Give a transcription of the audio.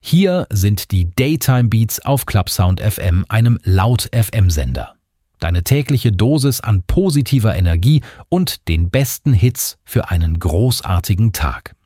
Hier sind die Daytime Beats auf Clubsound FM, einem Laut-FM-Sender. Deine tägliche Dosis an positiver Energie und den besten Hits für einen großartigen Tag.